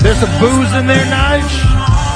There's some booze in there, Nige?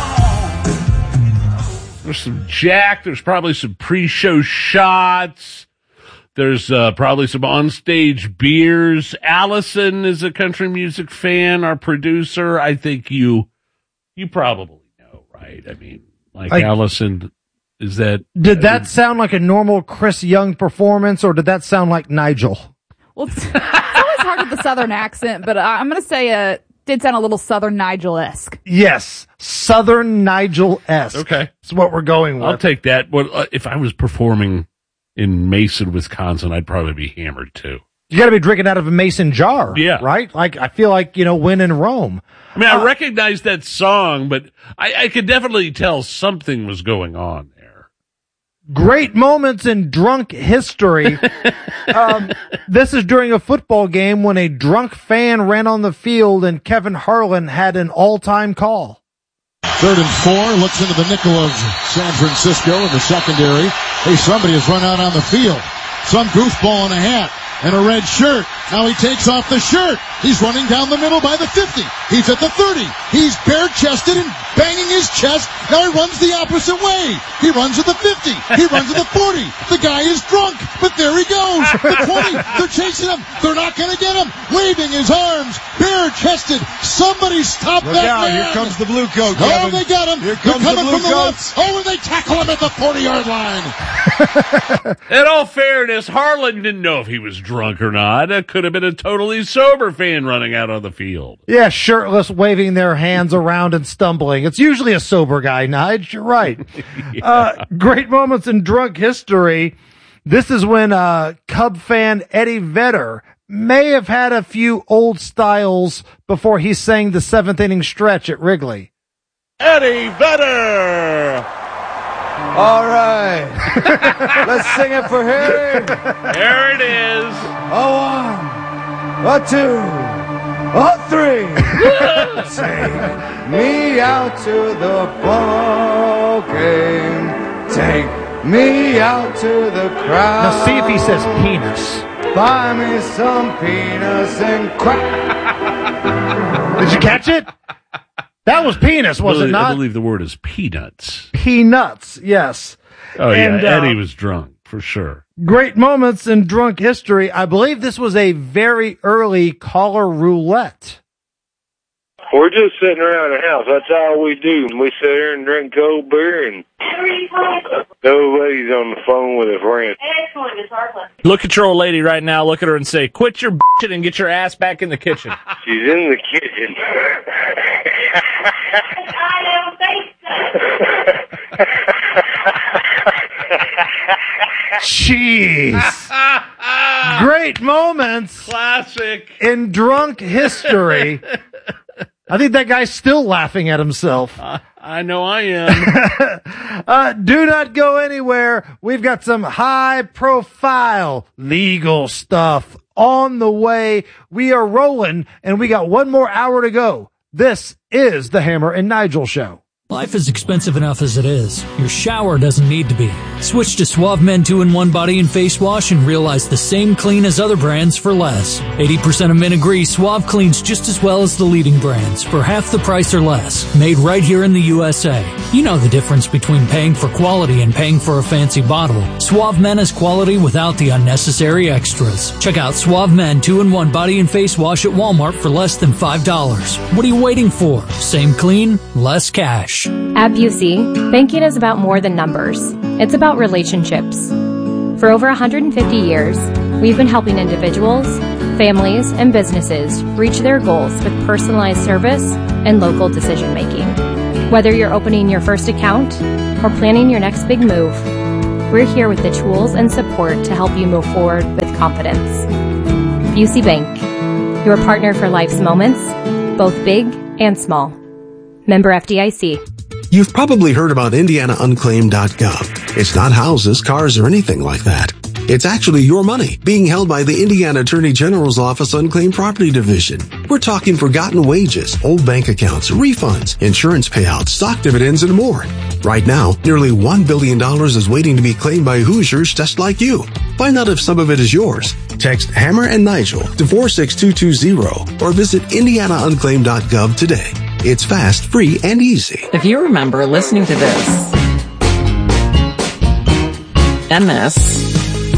There's some Jack. There's probably some pre-show shots. There's probably some on-stage beers. Allison is a country music fan, our producer. I think you probably know, right? I mean, like Allison, is that... Did that sound like a normal Chris Young performance, or did that sound like Nigel? Well, it's always hard with the Southern accent, but I'm going to say it did sound a little Southern Nigel-esque. Yes, Southern Nigel-esque. Okay. That's what we're going with. I'll take that. Well, if I was performing in Mason, Wisconsin, I'd probably be hammered too. You got to be drinking out of a mason jar, right? Like, I feel like, when in Rome. I mean, I recognize that song, but I could definitely tell something was going on there. Great moments in drunk history. This is during a football game when a drunk fan ran on the field and Kevin Harlan had an all-time call. 3rd and 4, looks into the nickel of San Francisco in the secondary. Hey, somebody has run out on the field. Some goofball in a hat and a red shirt. Now he takes off the shirt. He's running down the middle by the 50. He's at the 30. He's bare-chested and banging his chest. Now he runs the opposite way. He runs at the 50. He runs at the 40. The guy is drunk, but there he goes. The 20. They're chasing him. They're not going to get him. Waving his arms, bare-chested. Somebody stop that man. Here comes the blue coat, Kevin. Kevin. Oh, they got him. Here comes They're coming the blue from the coats. left. Oh, and they tackle him at the 40-yard line. In all fairness, Harlan didn't know if he was drunk or not. It could have been a totally sober fan running out on the field. Yeah, shirtless, waving their hands around and stumbling. It's usually a sober guy, Nige. You're right. Yeah. Great moments in drunk history. This is when Cub fan Eddie Vedder may have had a few old styles before he sang the 7th inning stretch at Wrigley. Eddie Vedder! All right. Let's sing it for him. There it is. A 1, a 2, a 3. Take me out to the ball game. Take me out to the crowd. Now see if he says penis. Buy me some peanuts and crack. Did you catch it? That was penis, was it not? I believe the word is peanuts. Peanuts, yes. Oh, And, yeah, Eddie was drunk, for sure. Great moments in drunk history. I believe this was a very early caller roulette. We're just sitting around the house. That's all we do. We sit here and drink cold beer, and nobody's on the phone with a friend. Look at your old lady right now. Look at her and say, quit your bitching and get your ass back in the kitchen. She's in the kitchen. I don't think so. Jeez. Great moments. Classic. In drunk history. I think that guy's still laughing at himself. I know I am. Do not go anywhere. We've got some high-profile legal stuff on the way. We are rolling, and we got one more hour to go. This is the Hammer and Nigel Show. Life is expensive enough as it is. Your shower doesn't need to be. Switch to Suave Men 2-in-1 Body and Face Wash and realize the same clean as other brands for less. 80% of men agree Suave cleans just as well as the leading brands for half the price or less. Made right here in the USA. You know the difference between paying for quality and paying for a fancy bottle. Suave Men is quality without the unnecessary extras. Check out Suave Men 2-in-1 Body and Face Wash at Walmart for less than $5. What are you waiting for? Same clean, less cash. At Busey, banking is about more than numbers. It's about relationships. For over 150 years, we've been helping individuals, families, and businesses reach their goals with personalized service and local decision making. Whether you're opening your first account or planning your next big move, we're here with the tools and support to help you move forward with confidence. Busey Bank, your partner for life's moments, both big and small. Member FDIC. You've probably heard about IndianaUnclaimed.gov. It's not houses, cars, or anything like that. It's actually your money being held by the Indiana Attorney General's Office Unclaimed Property Division. We're talking forgotten wages, old bank accounts, refunds, insurance payouts, stock dividends, and more. Right now, nearly $1 billion is waiting to be claimed by Hoosiers just like you. Find out if some of it is yours. Text Hammer and Nigel to 46220 or visit IndianaUnclaimed.gov today. It's fast, free, and easy. If you remember listening to this, and this,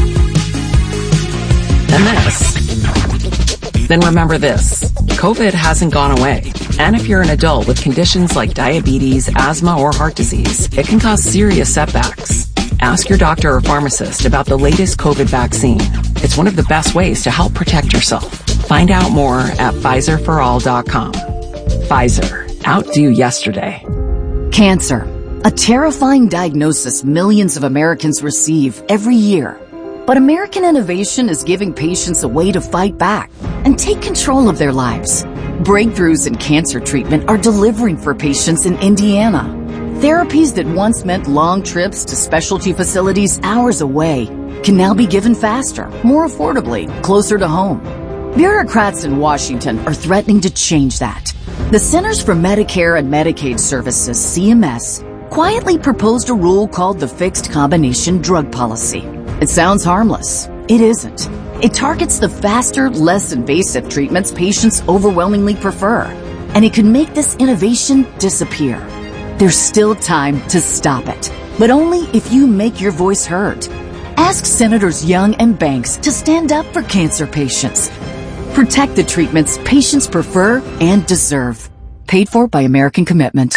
and this, then remember this. COVID hasn't gone away. And if you're an adult with conditions like diabetes, asthma, or heart disease, it can cause serious setbacks. Ask your doctor or pharmacist about the latest COVID vaccine. It's one of the best ways to help protect yourself. Find out more at PfizerForAll.com. Pfizer. Outdo yesterday. Cancer. A terrifying diagnosis millions of Americans receive every year. But American innovation is giving patients a way to fight back and take control of their lives. Breakthroughs in cancer treatment are delivering for patients in Indiana. Therapies that once meant long trips to specialty facilities hours away can now be given faster, more affordably, closer to home. Bureaucrats in Washington are threatening to change that. The Centers for Medicare and Medicaid Services, CMS, quietly proposed a rule called the Fixed Combination Drug Policy. It sounds harmless. It isn't. It targets the faster, less invasive treatments patients overwhelmingly prefer. And it could make this innovation disappear. There's still time to stop it, but only if you make your voice heard. Ask Senators Young and Banks to stand up for cancer patients. Protect the treatments patients prefer and deserve. Paid for by American Commitment.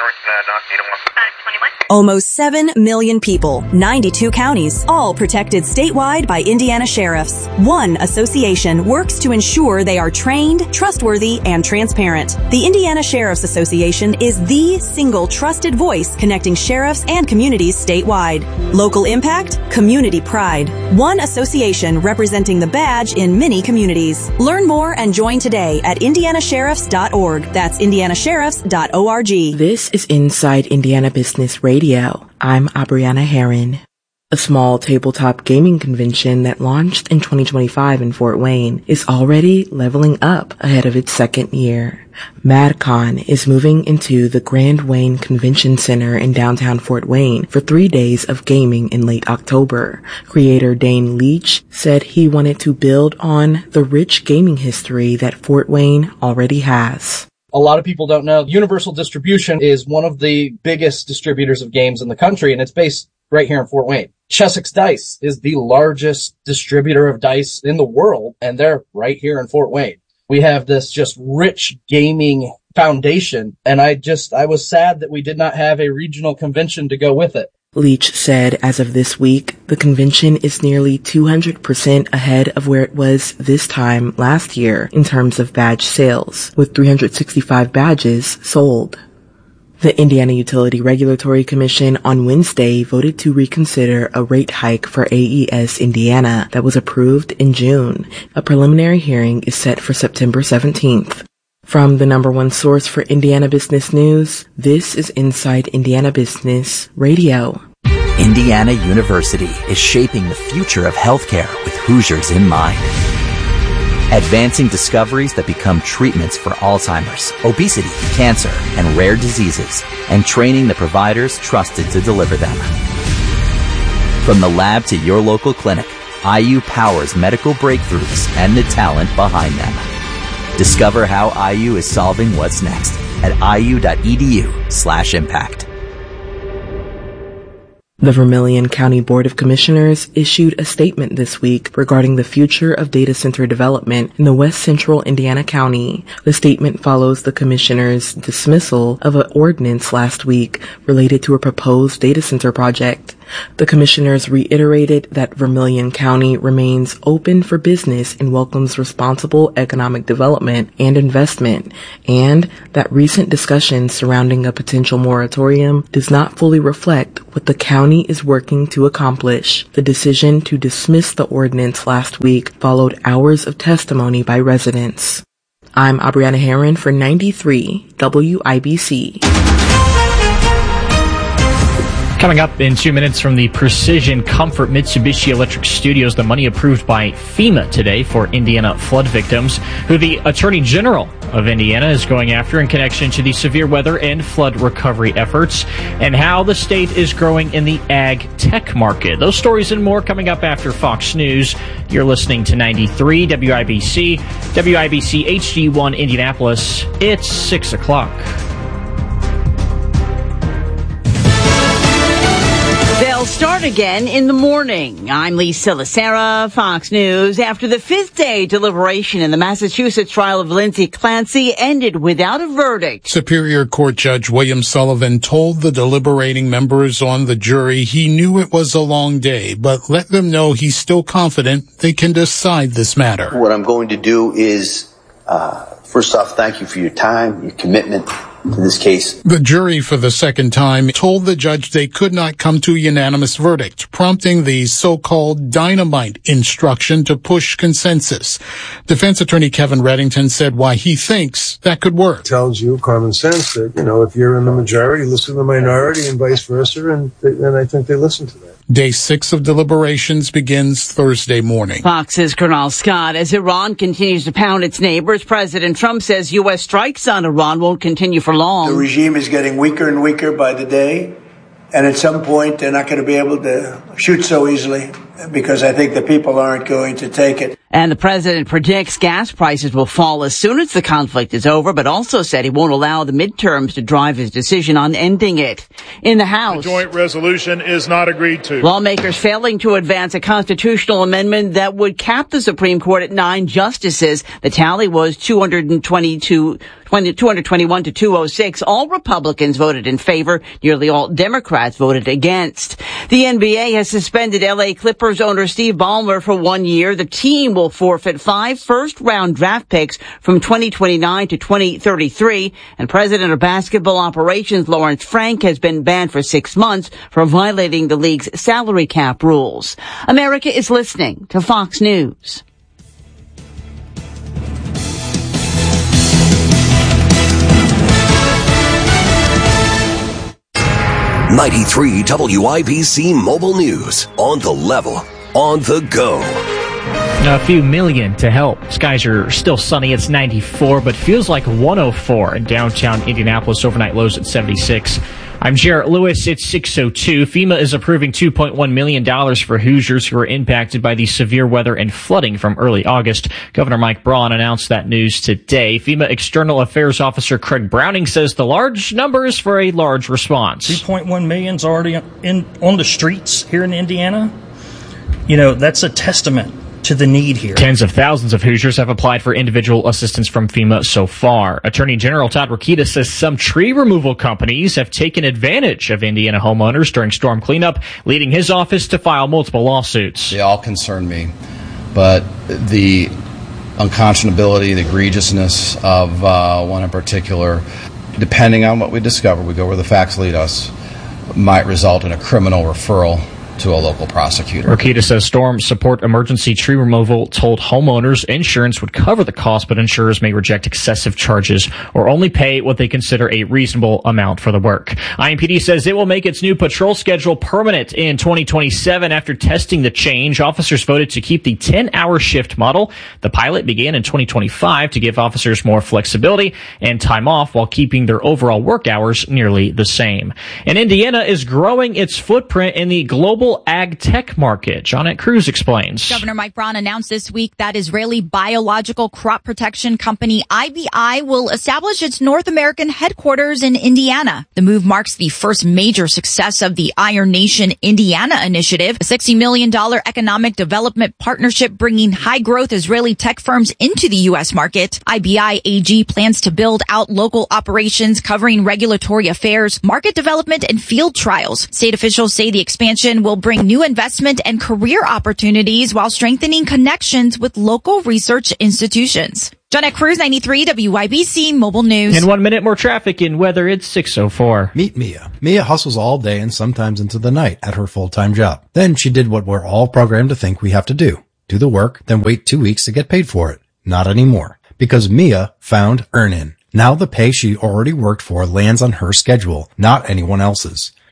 Almost 7 million people, 92 counties, all protected statewide by Indiana sheriffs. One association works to ensure they are trained, trustworthy, and transparent. The Indiana Sheriff's Association is the single trusted voice connecting sheriffs and communities statewide. Local impact, community pride. One association representing the badge in many communities. Learn more and join today at indianasheriffs.org. That's indianasheriffs.org. This is Inside Indiana Business Radio. I'm Abriana Herron. A small tabletop gaming convention that launched in 2025 in Fort Wayne is already leveling up ahead of its second year. MadCon is moving into the Grand Wayne Convention Center in downtown Fort Wayne for 3 days of gaming in late October. Creator Dane Leach said he wanted to build on the rich gaming history that Fort Wayne already has. A lot of people don't know Universal Distribution is one of the biggest distributors of games in the country, and it's based right here in Fort Wayne. Chessex Dice is the largest distributor of dice in the world, and they're right here in Fort Wayne. We have this just rich gaming foundation, and I was sad that we did not have a regional convention to go with it. Leach said as of this week, the convention is nearly 200% ahead of where it was this time last year in terms of badge sales, with 365 badges sold. The Indiana Utility Regulatory Commission on Wednesday voted to reconsider a rate hike for AES Indiana that was approved in June. A preliminary hearing is set for September 17th. From the number one source for Indiana business news, this is Inside Indiana Business Radio. Indiana University is shaping the future of healthcare with Hoosiers in mind. Advancing discoveries that become treatments for Alzheimer's, obesity, cancer, and rare diseases, and training the providers trusted to deliver them. From the lab to your local clinic, IU powers medical breakthroughs and the talent behind them. Discover how IU is solving what's next at iu.edu/impact. The Vermilion County Board of Commissioners issued a statement this week regarding the future of data center development in the West Central Indiana County. The statement follows the commissioners' dismissal of an ordinance last week related to a proposed data center project. The commissioners reiterated that Vermilion County remains open for business and welcomes responsible economic development and investment, and that recent discussions surrounding a potential moratorium does not fully reflect what the county is working to accomplish. The decision to dismiss the ordinance last week followed hours of testimony by residents. I'm Abriana Herron for 93 WIBC. Coming up in 2 minutes from the Precision Comfort Mitsubishi Electric Studios, the money approved by FEMA today for Indiana flood victims, who the Attorney General of Indiana is going after in connection to the severe weather and flood recovery efforts, and how the state is growing in the ag tech market. Those stories and more coming up after Fox News. You're listening to 93 WIBC, WIBC HD1 Indianapolis. It's 6 o'clock. They'll start again in the morning. I'm Lisa Lacera, Fox News. After the fifth day deliberation in the Massachusetts trial of Lindsay Clancy ended without a verdict. Superior Court Judge William Sullivan told the deliberating members on the jury he knew it was a long day, but let them know he's still confident they can decide this matter. What I'm going to do is, first off, thank you for your time, your commitment to this case. The jury, for the second time, told the judge they could not come to a unanimous verdict, prompting the so-called dynamite instruction to push consensus. Defense attorney Kevin Reddington said why he thinks that could work. It tells you common sense that, if you're in the majority, listen to the minority and vice versa, and I think they listen to that. Day 6 of deliberations begins Thursday morning. Fox's Colonel Scott. As Iran continues to pound its neighbors, President Trump says U.S. strikes on Iran won't continue for long. The regime is getting weaker and weaker by the day, and at some point they're not going to be able to shoot so easily because I think the people aren't going to take it. And the president predicts gas prices will fall as soon as the conflict is over, but also said he won't allow the midterms to drive his decision on ending it. In the House, the joint resolution is not agreed to. Lawmakers failing to advance a constitutional amendment that would cap the Supreme Court at 9 justices. The tally was 221 to 206. All Republicans voted in favor. Nearly all Democrats voted against. The NBA has suspended LA Clippers owner Steve Ballmer for 1 year. The team will forfeit 5 first-round draft picks from 2029 to 2033. And President of Basketball Operations Lawrence Frank has been banned for 6 months for violating the league's salary cap rules. America is listening to Fox News. '93 WIBC Mobile News. On the level, on the go. A few million to help. Skies are still sunny. It's 94, but feels like 104 in downtown Indianapolis. Overnight lows at 76. I'm Jarrett Lewis. It's 6:02. FEMA is approving $2.1 million for Hoosiers who are impacted by the severe weather and flooding from early August. Governor Mike Braun announced that news today. FEMA External Affairs Officer Craig Browning says the large number is for a large response. $2.1 million is already on the streets here in Indiana. That's a testament to the need here. Tens of thousands of Hoosiers have applied for individual assistance from FEMA so far. Attorney General Todd Rokita says some tree removal companies have taken advantage of Indiana homeowners during storm cleanup, leading his office to file multiple lawsuits. They all concern me, but the unconscionability, the egregiousness of one in particular, depending on what we discover, we go where the facts lead us, might result in a criminal referral to a local prosecutor. Rokita says Storm Support Emergency Tree Removal told homeowners insurance would cover the cost, but insurers may reject excessive charges or only pay what they consider a reasonable amount for the work. IMPD says it will make its new patrol schedule permanent in 2027. After testing the change, officers voted to keep the 10-hour shift model. The pilot began in 2025 to give officers more flexibility and time off while keeping their overall work hours nearly the same. And Indiana is growing its footprint in the global ag tech market. Johnette Cruz explains. Governor Mike Braun announced this week that Israeli biological crop protection company IBI will establish its North American headquarters in Indiana. The move marks the first major success of the Iron Nation Indiana initiative, a $60 million economic development partnership bringing high-growth Israeli tech firms into the U.S. market. IBI AG plans to build out local operations covering regulatory affairs, market development, and field trials. State officials say the expansion will bring new investment and career opportunities while strengthening connections with local research institutions. Johnette Cruz, 93 WIBC Mobile News. In 1 minute, more traffic and weather. It's 6:04. Meet Mia. Mia hustles all day and sometimes into the night at her full-time job. Then she did what we're all programmed to think we have to do. Do the work, then wait 2 weeks to get paid for it. Not anymore. Because Mia found Earnin. Now the pay she already worked for lands on her schedule, not anyone else's.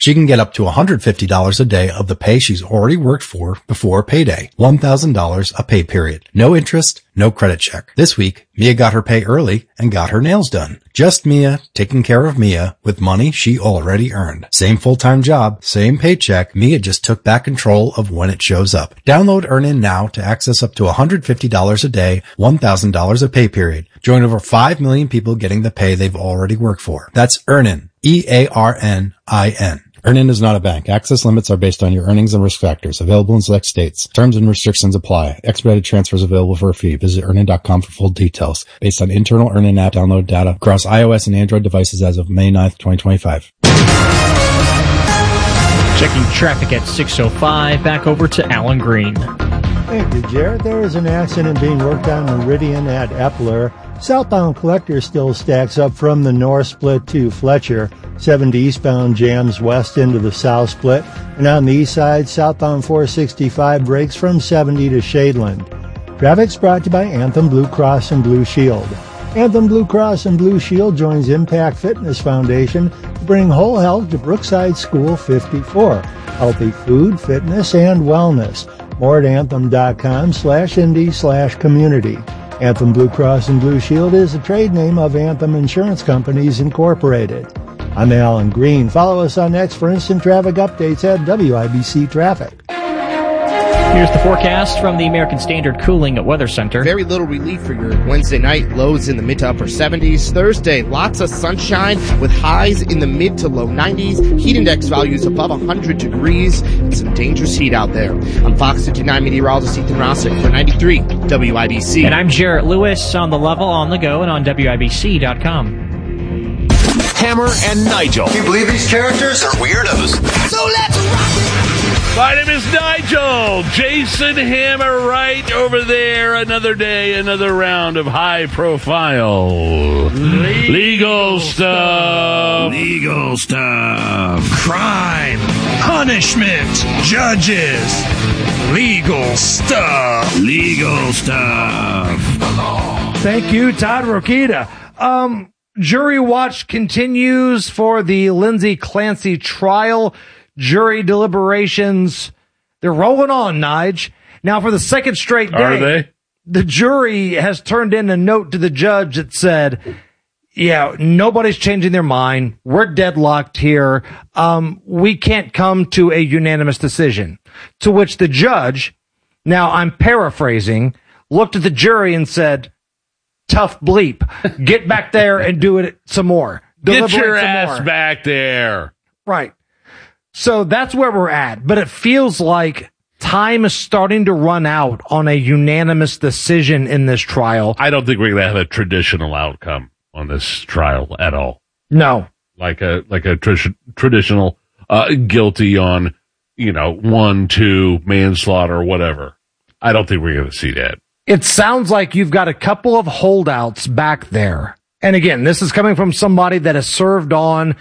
She can get up to $150 a day of the pay she's already worked for before payday. $1,000 a pay period. No interest, no credit check. This week, Mia got her pay early and got her nails done. Just Mia taking care of Mia with money she already earned. Same full-time job, same paycheck. Mia just took back control of when it shows up. Download EarnIn now to access up to $150 a day, $1,000 a pay period. Join over 5 million people getting the pay they've already worked for. That's EarnIn. EARNIN. EarnIn is not a bank. Access limits are based on your earnings and risk factors. Available in select states. Terms and restrictions apply. Expedited transfers available for a fee. Visit EarnIn.com for full details. Based on internal EarnIn app download data across iOS and Android devices as of May 9th, 2025. Checking traffic at 6:05. Back over to Alan Green. Thank you, Jared. There is an accident being worked on Meridian at Epler. Southbound Collector still stacks up from the north split to Fletcher. 70 eastbound jams west into the south split. And on the east side, southbound 465 breaks from 70 to Shadeland. Traffic's brought to you by Anthem Blue Cross and Blue Shield. Anthem Blue Cross and Blue Shield joins Impact Fitness Foundation to bring whole health to Brookside School 54. Healthy food, fitness, and wellness. More at anthem.com/ND/community. Anthem Blue Cross and Blue Shield is a trade name of Anthem Insurance Companies, Incorporated. I'm Alan Green. Follow us on X for instant traffic updates at WIBC Traffic. Here's the forecast from the American Standard Cooling Weather Center. Very little relief for your Wednesday night. Lows in the mid to upper 70s. Thursday, lots of sunshine with highs in the mid to low 90s. Heat index values above 100 degrees and some dangerous heat out there. I'm Fox 59 meteorologist Ethan Rossick for 93 WIBC. And I'm Jarrett Lewis on the level, on the go, and on WIBC.com. Hammer and Nigel. Can you believe these characters are weirdos? So let's rock it! My name is Nigel. Jason Hammer right over there. Another day, another round of high-profile legal stuff. Legal stuff. Crime. Punishment. Judges. Legal stuff. Legal stuff. Thank you, Todd Rokita. Jury watch continues for the Lindsay Clancy trial. Jury deliberations, they're rolling on, Nige. Now, for the second straight day, are they? The jury has turned in a note to the judge that said, yeah, nobody's changing their mind. We're deadlocked here. We can't come to a unanimous decision. To which the judge, now I'm paraphrasing, looked at the jury and said, tough bleep. Get back there and do it some more. Get your ass back there. Right. So that's where we're at. But it feels like time is starting to run out on a unanimous decision in this trial. I don't think we're going to have a traditional outcome on this trial at all. No. Like a traditional guilty on, 1, 2, manslaughter, whatever. I don't think we're going to see that. It sounds like you've got a couple of holdouts back there. And again, this is coming from somebody that has served on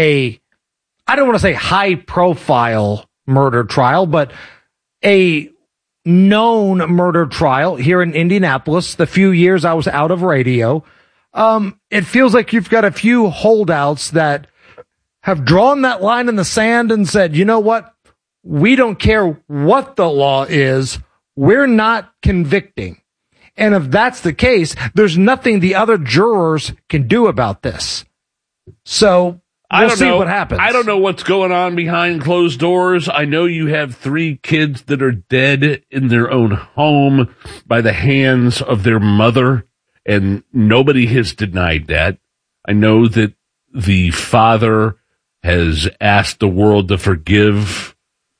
I don't want to say high profile murder trial, but a known murder trial here in Indianapolis. The few years I was out of radio. It feels like you've got a few holdouts that have drawn that line in the sand and said, you know what? We don't care what the law is. We're not convicting. And if that's the case, there's nothing the other jurors can do about this. So we'll see what happens. I don't know what's going on behind closed doors. I know you have 3 kids that are dead in their own home by the hands of their mother, and nobody has denied that. I know that the father has asked the world to forgive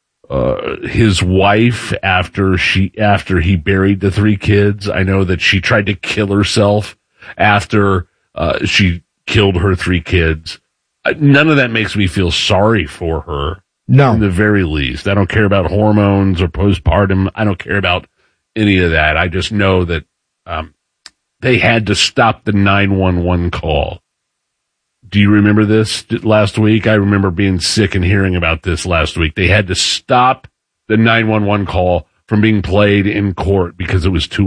his wife after he buried the 3 kids. I know that she tried to kill herself after she killed her 3 kids. None of that makes me feel sorry for her. No. In the very least. I don't care about hormones or postpartum. I don't care about any of that. I just know that they had to stop the 911 call. Do you remember this last week? I remember being sick and hearing about this last week. They had to stop the 911 call from being played in court because it was too